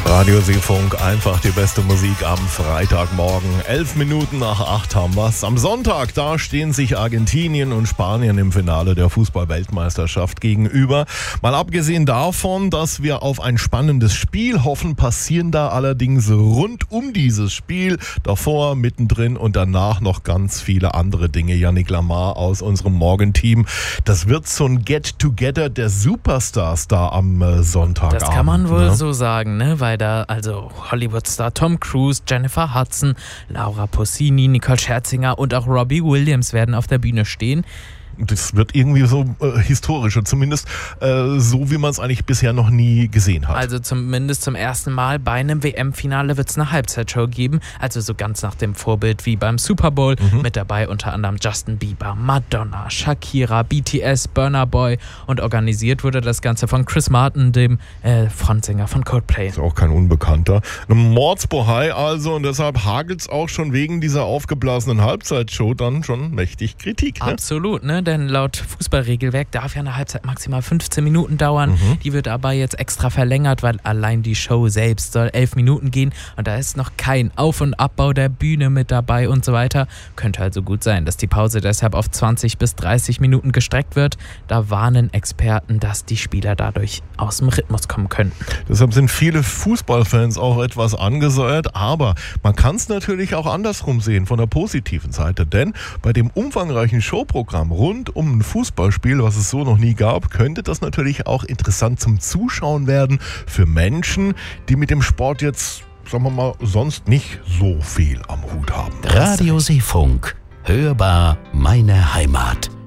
Radio Seefunk, einfach die beste Musik am Freitagmorgen. 11 Minuten nach 8 haben wir's. Am Sonntag, da stehen sich Argentinien und Spanien im Finale der Fußball-Weltmeisterschaft gegenüber. Mal abgesehen davon, dass wir auf ein spannendes Spiel hoffen, passieren da allerdings rund um dieses Spiel, davor, mittendrin und danach noch ganz viele andere Dinge. Yannick Lamar aus unserem Morgenteam. Das wird so ein Get-Together der Superstars da am Sonntagabend. Das kann man wohl so sagen, ne? Weil da also Hollywood-Star Tom Cruise, Jennifer Hudson, Laura Pausini, Nicole Scherzinger und auch Robbie Williams werden auf der Bühne stehen. Das wird irgendwie so historisch und zumindest so, wie man es eigentlich bisher noch nie gesehen hat. Also zumindest zum ersten Mal bei einem WM-Finale wird es eine Halbzeitshow geben, also so ganz nach dem Vorbild wie beim Super Bowl. Mit dabei unter anderem Justin Bieber, Madonna, Shakira, BTS, Burna Boy und organisiert wurde das Ganze von Chris Martin, dem Frontsänger von Coldplay. Ist auch kein Unbekannter. Eine Mordsbohai also und deshalb hagelt es auch schon wegen dieser aufgeblasenen Halbzeitshow dann schon mächtig Kritik. Ne? Absolut, ne? Denn laut Fußballregelwerk darf ja eine Halbzeit maximal 15 Minuten dauern. Die wird aber jetzt extra verlängert, weil allein die Show selbst soll 11 Minuten gehen und da ist noch kein Auf- und Abbau der Bühne mit dabei und so weiter. Könnte also gut sein, dass die Pause deshalb auf 20 bis 30 Minuten gestreckt wird. Da warnen Experten, dass die Spieler dadurch aus dem Rhythmus kommen könnten. Deshalb sind viele Fußballfans auch etwas angesäuert, aber man kann es natürlich auch andersrum sehen, von der positiven Seite, denn bei dem umfangreichen Showprogramm rund um ein Fußballspiel, was es so noch nie gab, könnte das natürlich auch interessant zum Zuschauen werden für Menschen, die mit dem Sport jetzt, sagen wir mal, sonst nicht so viel am Hut haben. Radio Seefunk, hörbar meine Heimat.